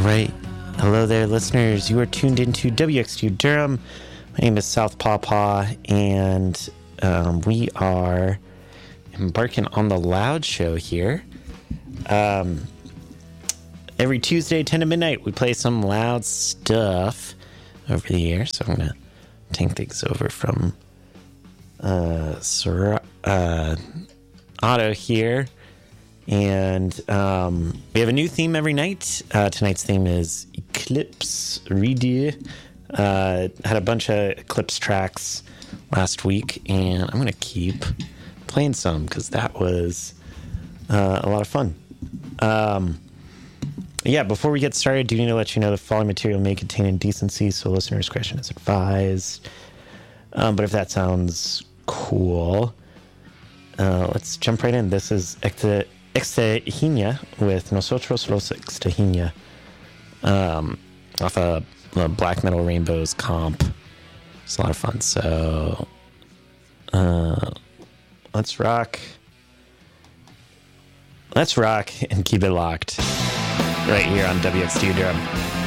right. Hello there, listeners. You are tuned into WXTU Durham. My name is South Pawpaw, and we are embarking on the Loud Show here. Every Tuesday, 10 to midnight, we play some loud stuff over the air. So I'm going to take things over from Otto here. And we have a new theme every night. Tonight's theme is Eclipse Radio. Had a bunch of Eclipse tracks last week, and I'm going to keep playing some because that was a lot of fun. Yeah, before we get started, I do need to let you know the following material may contain indecency, so listener discretion is advised. But if that sounds cool, let's jump right in. This is Extahina with Nosotros los Extahina, off a Black Metal Rainbows comp. It's a lot of fun. So let's rock and keep it locked right here on WXTU Durham.